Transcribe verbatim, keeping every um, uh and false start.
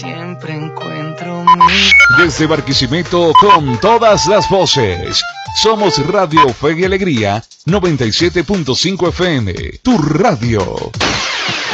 Siempre encuentro mi... Desde Barquisimeto con todas las voces. Somos Radio Fe y Alegría noventa y siete punto cinco F M. Tu radio.